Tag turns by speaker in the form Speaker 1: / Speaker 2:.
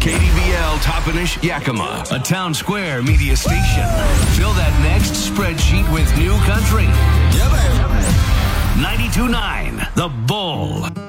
Speaker 1: KDVL Toppenish Yakima, a town square media station. Fill that next spreadsheet with new country. Yeah, baby. 92.9 The Bull.